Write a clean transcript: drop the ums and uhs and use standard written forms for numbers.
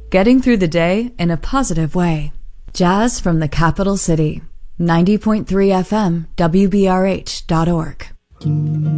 getting through the day in a positive way. Jazz from the capital city. 90.3 FM, WBRH.org.